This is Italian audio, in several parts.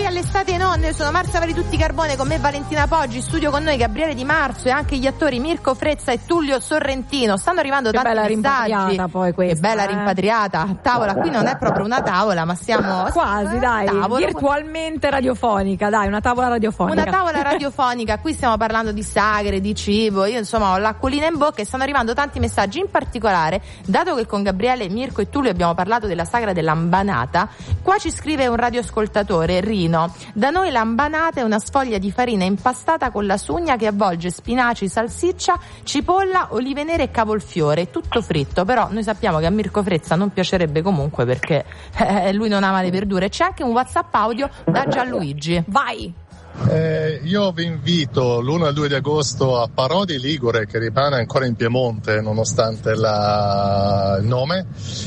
qui all'Estate in Onde, sono Marzia Tutti Carbone, con me Valentina Poggi, studio con noi Gabriele Di Marzo e anche gli attori Mirko Frezza e Tullio Sorrentino. Stanno arrivando tanti messaggi. Rimpatriata poi questa. Che bella rimpatriata a tavola, qui non è proprio una tavola, ma siamo quasi, dai, virtualmente radiofonica, dai, una tavola radiofonica. Una tavola radiofonica, qui stiamo parlando di sagre, di cibo, io insomma ho l'acquolina in bocca e stanno arrivando tanti messaggi, in particolare, dato che con Gabriele, Mirko e Tullio abbiamo parlato della sagra dell'ambanata, qua ci scrive un radioascoltatore, Rino: da noi l'ambanata è una sfoglia di farina impastata con la sugna che avvolge spinaci, salsiccia, cipolla, olive nere e cavolfiore, tutto fritto. Però noi sappiamo che a Mirko Frezza non piacerebbe comunque perché lui non ama le verdure. C'è anche un WhatsApp audio da Gianluigi. Vai! Io vi invito l'1 e il 2 di agosto a Parodi Ligure, che rimane ancora in Piemonte nonostante il nome,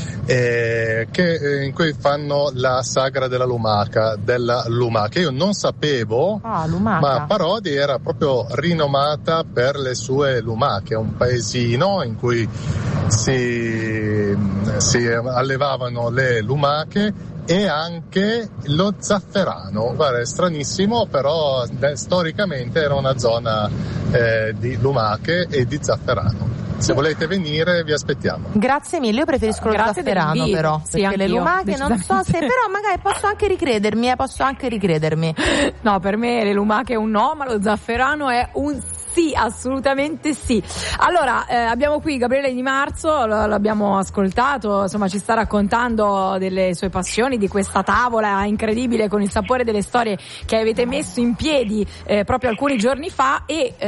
in cui fanno la sagra della lumaca. Io non sapevo, ma Parodi era proprio rinomata per le sue lumache, un paesino in cui si allevavano le lumache e anche lo zafferano. Guarda, è stranissimo, però storicamente era una zona di lumache e di zafferano. Se volete venire vi aspettiamo. Grazie mille, io preferisco lo zafferano però, sì, perché le lumache non so se, però magari posso anche ricredermi. No, per me le lumache è un no, ma lo zafferano è un sì, assolutamente sì. Allora, abbiamo qui Gabriele Di Marzo, l'abbiamo ascoltato, insomma ci sta raccontando delle sue passioni, di questa tavola incredibile con il sapore delle storie che avete messo in piedi proprio alcuni giorni fa,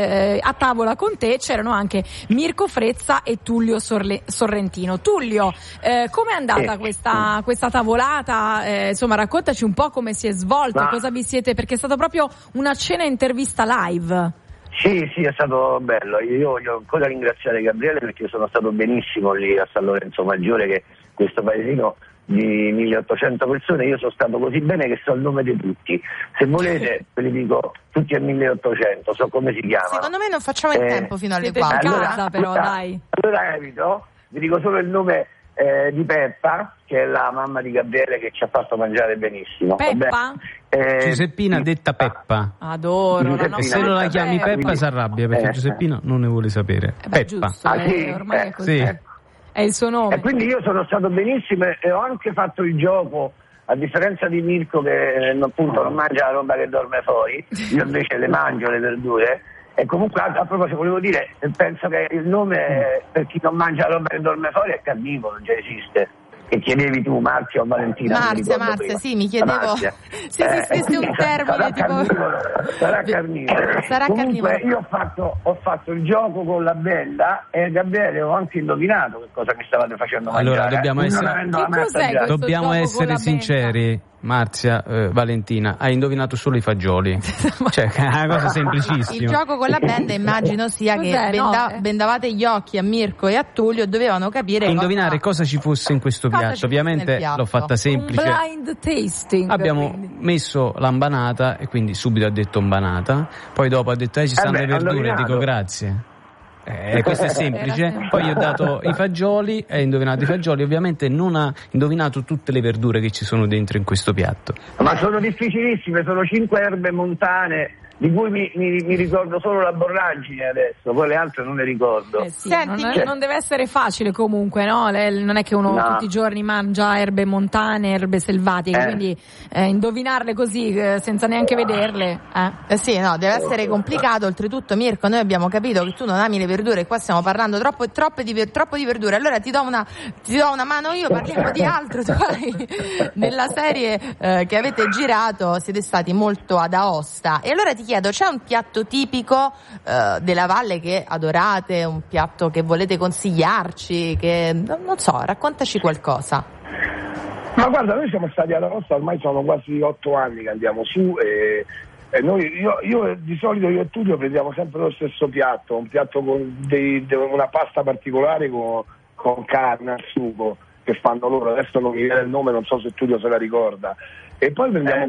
e a tavola con te c'erano anche Mirko Frezza e Tullio Sorrentino. Tullio, com'è andata questa tavolata? Insomma, raccontaci un po' come si è svolta, cosa vi siete, perché è stata proprio una cena intervista live. Sì, è stato bello. Io voglio ancora ringraziare Gabriele, perché sono stato benissimo lì a San Lorenzo Maggiore, che è questo paesino di 1800 persone. Io sono stato così bene che so il nome di tutti. Se volete ve li dico tutti a 1800, so come si chiamano. Secondo me non facciamo in tempo fino alle 4. Allora, però, dai. Allora capito? Vi dico solo il nome di Peppa, che è la mamma di Gabriele, che ci ha fatto mangiare benissimo. Peppa? Giuseppina detta Peppa. Adoro. E se non la chiami Peppa si arrabbia, perché Giuseppina non ne vuole sapere. Peppa. Giusto, ormai è così. Sì. È il suo nome. E quindi io sono stato benissimo e ho anche fatto il gioco, a differenza di Mirko, che appunto non mangia la roba che dorme fuori. Io invece le mangio le verdure. E comunque, a proposito, volevo dire, penso che il nome per chi non mangia la roba che dorme fuori è carnivoro, già esiste. Che chiedevi tu, Marzia o Valentina? Marzia, sì, mi chiedevo se esistesse un termine tipo... Sarà carnivoro. Comunque io ho fatto il gioco con la Bella e Gabriele ho anche indovinato che cosa mi stavate facendo mangiare. Allora, dobbiamo essere sinceri. Marzia, Valentina, hai indovinato solo i fagioli. Cioè, è una cosa semplicissima. Il gioco con la benda immagino sia che bendavate gli occhi a Mirko e a Tullio, dovevano capire e indovinare cosa ci fosse in questo piatto. Ovviamente l'ho fatta semplice. Un blind tasting. Abbiamo messo l'ambanata e quindi subito ha detto ambanata. Poi dopo ha detto ci stanno le verdure, dico grazie. Questo è semplice. Poi gli ho dato i fagioli e indovinato i fagioli. Ovviamente non ha indovinato tutte le verdure che ci sono dentro in questo piatto. Ma sono difficilissime, sono 5 erbe montane, di cui mi ricordo solo la borragine adesso, poi le altre non le ricordo. Sì, non deve essere facile comunque, no? Non è che uno tutti i giorni mangia erbe montane, erbe selvatiche, quindi indovinarle così senza neanche vederle. Sì, no, deve essere complicato. Oltretutto, Mirko, noi abbiamo capito che tu non ami le verdure, qua stiamo parlando troppo di verdure. Allora ti do una mano io, parliamo di altro. Nella serie che avete girato siete stati molto ad Aosta, e allora ti chiedo, c'è un piatto tipico della valle che adorate, un piatto che volete consigliarci, che non so, raccontaci qualcosa. Ma guarda, noi siamo stati alla Aosta, ormai sono quasi 8 anni che andiamo su e io di solito io e Tullio prendiamo sempre lo stesso piatto, un piatto con una pasta particolare con carne al sugo che fanno loro, adesso non mi viene il nome, non so se Tullio se la ricorda, e poi prendiamo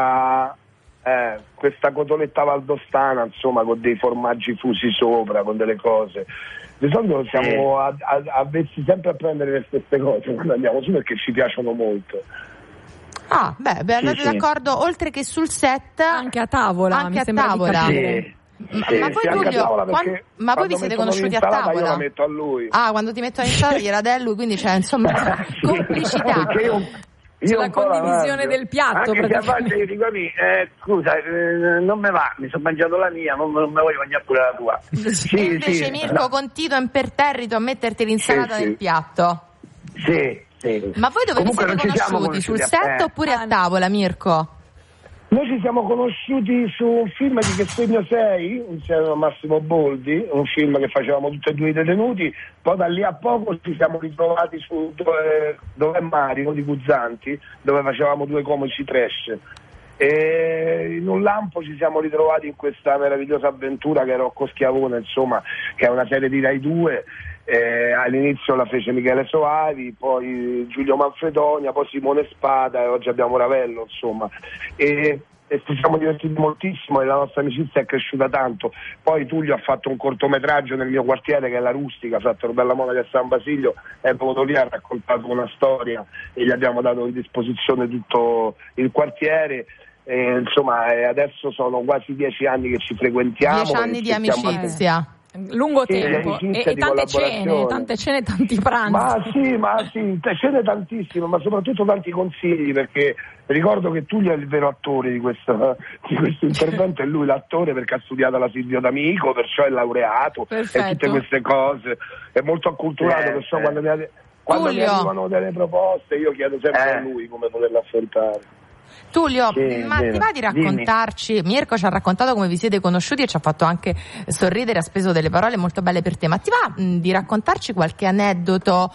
questa cotoletta valdostana, insomma, con dei formaggi fusi sopra, con delle cose. Di solito siamo avvezzi sempre a prendere le stesse cose quando andiamo su, perché ci piacciono molto. andate d'accordo oltre che sul set anche a tavola, mi sembra tavola. Di ma poi Tullio, ma voi vi siete conosciuti a tavola? Io la metto a lui. Quando ti mettono in tavola gliela dai a lui, quindi c'è insomma complicità. C'è la condivisione del piatto. Anche se a volte io dico a me, scusa, non me va, mi sono mangiato la mia, non me voglio mangiare pure la tua. Invece Mirko continua imperterrito a metterti l'insalata nel piatto. Sì. Ma voi dove vi siete conosciuti? Sul set oppure a tavola, Mirko? Noi ci siamo conosciuti su un film di Che segno sei, insieme a Massimo Boldi, un film che facevamo tutti e due i detenuti, poi da lì a poco ci siamo ritrovati su Dove è Mario di Guzzanti, dove facevamo 2 comici trash. E in un lampo ci siamo ritrovati in questa meravigliosa avventura che è Rocco Schiavone, insomma, che è una serie di Rai 2. All'inizio la fece Michele Soavi, poi Giulio Manfredonia, poi Simone Spada e oggi abbiamo Ravello, insomma, e ci siamo divertiti moltissimo e la nostra amicizia è cresciuta tanto. Poi Tullio ha fatto un cortometraggio nel mio quartiere che è La Rustica, fatto Bella Monaca a San Basilio, è venuto lì, ha raccontato una storia e gli abbiamo dato a disposizione tutto il quartiere. Insomma, adesso sono quasi 10 anni che ci frequentiamo. 10 anni di amicizia. Lungo tempo e tante cene, tanti pranzi. Ma sì, cene tantissime, ma soprattutto tanti consigli, perché ricordo che Tullio è il vero attore di questo intervento, è lui l'attore perché ha studiato alla Silvio D'Amico, perciò è laureato. Perfetto. E tutte queste cose, è molto acculturato, perciò quando mi arrivano delle proposte io chiedo sempre a lui come poterle affrontare. Tullio, ti va di raccontarci? Mirko ci ha raccontato come vi siete conosciuti e ci ha fatto anche sorridere, ha speso delle parole molto belle per te, ma ti va di raccontarci qualche aneddoto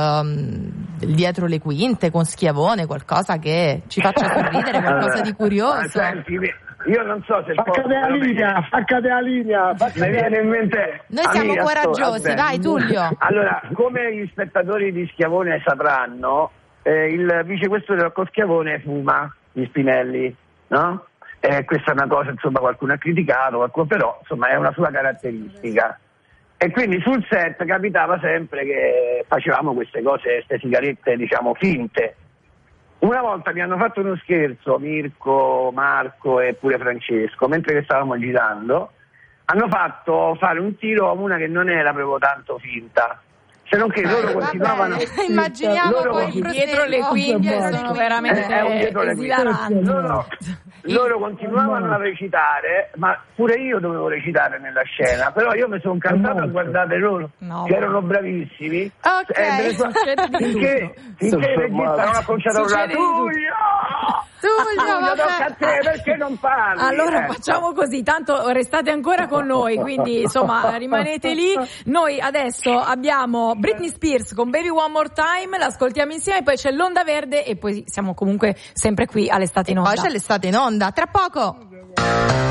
dietro le quinte con Schiavone, qualcosa che ci faccia sorridere, qualcosa di curioso? Senti, io non so se faccate la linea. Mi viene in mente. Noi siamo coraggiosi, vai Tullio. Allora, come gli spettatori di Schiavone sapranno, il vicequestore Rocco Schiavone fuma gli spinelli, no? Questa è una cosa, insomma, qualcuno ha criticato, però insomma è una sua caratteristica. E quindi sul set capitava sempre che facevamo queste cose, queste sigarette, diciamo, finte. Una volta mi hanno fatto uno scherzo, Mirko, Marco e pure Francesco, mentre che stavamo girando, hanno fatto fare un tiro a una che non era proprio tanto finta. Se non che loro continuavano. Immaginiamo poi dietro le quinte sono veramente esilaranti. Loro continuavano a recitare, ma pure io dovevo recitare nella scena, però io mi sono cantato a guardare loro, che erano bravissimi. Finché il regista non ha cominciato a urlare Tullio, tocca a te, perché non parli? Allora facciamo così, tanto restate ancora con noi, quindi insomma rimanete lì. Noi adesso abbiamo Britney Spears con Baby One More Time, l'ascoltiamo insieme, poi c'è l'Onda Verde e poi siamo comunque sempre qui all'estate in onda. Poi c'è l'estate in onda, tra poco.